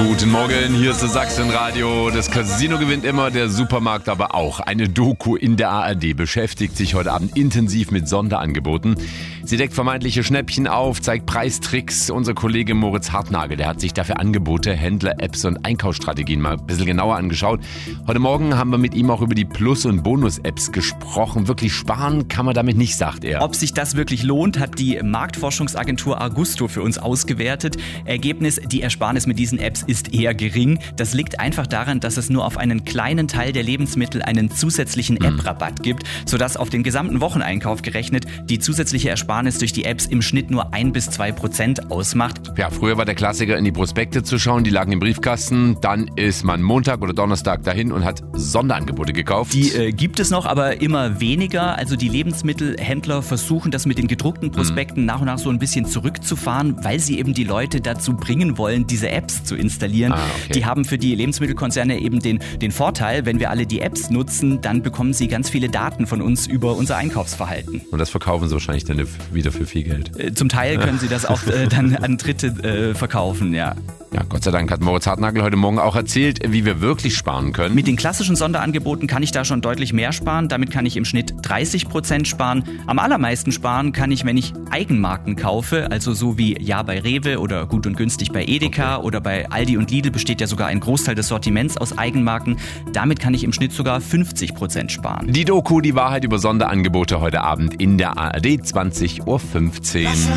Guten Morgen, hier ist das Sachsenradio. Das Casino gewinnt immer, der Supermarkt aber auch. Eine Doku in der ARD beschäftigt sich heute Abend intensiv mit Sonderangeboten. Sie deckt vermeintliche Schnäppchen auf, zeigt Preistricks. Unser Kollege Moritz Hartnagel, der hat sich dafür Angebote, Händler, Apps und Einkaufsstrategien mal ein bisschen genauer angeschaut. Heute Morgen haben wir mit ihm auch über die Plus- und Bonus-Apps gesprochen. Wirklich sparen kann man damit nicht, sagt er. Ob sich das wirklich lohnt, hat die Marktforschungsagentur Agusto für uns ausgewertet. Ergebnis, die Ersparnis mit diesen Apps ist eher gering. Das liegt einfach daran, dass es nur auf einen kleinen Teil der Lebensmittel einen zusätzlichen App-Rabatt gibt, sodass auf den gesamten Wocheneinkauf gerechnet die zusätzliche Ersparnis durch die Apps im Schnitt nur 1-2% ausmacht. Ja, früher war der Klassiker, in die Prospekte zu schauen, die lagen im Briefkasten. Dann ist man Montag oder Donnerstag dahin und hat Sonderangebote gekauft. Die gibt es noch, aber immer weniger. Also die Lebensmittelhändler versuchen das mit den gedruckten Prospekten nach und nach so ein bisschen zurückzufahren, weil sie eben die Leute dazu bringen wollen, diese Apps zu installieren. Okay. Die haben für die Lebensmittelkonzerne eben den Vorteil, wenn wir alle die Apps nutzen, dann bekommen sie ganz viele Daten von uns über unser Einkaufsverhalten. Und das verkaufen sie wahrscheinlich dann wieder für viel Geld. Zum Teil können sie das auch dann an Dritte verkaufen, ja. Ja, Gott sei Dank hat Moritz Hartnagel heute Morgen auch erzählt, wie wir wirklich sparen können. Mit den klassischen Sonderangeboten kann ich da schon deutlich mehr sparen. Damit kann ich im Schnitt 30% sparen. Am allermeisten sparen kann ich, wenn ich Eigenmarken kaufe, also so wie Ja bei Rewe oder Gut und Günstig bei Edeka oder bei Aldi und Lidl besteht ja sogar ein Großteil des Sortiments aus Eigenmarken. Damit kann ich im Schnitt sogar 50% sparen. Die Doku, die Wahrheit über Sonderangebote heute Abend in der ARD 20:15 Uhr.